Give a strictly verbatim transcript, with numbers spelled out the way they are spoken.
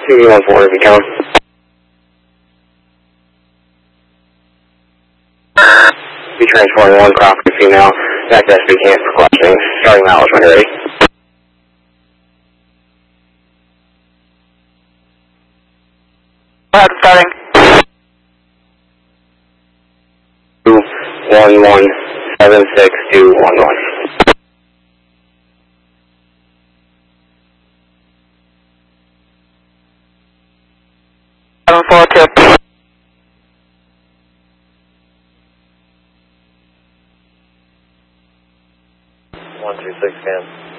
two one four, if you count. Be transporting one property female back to S B camp for questioning. Starting mileage when you're ready. Go ahead, starting. two one one seven six two one one. seven four two. one two six, can.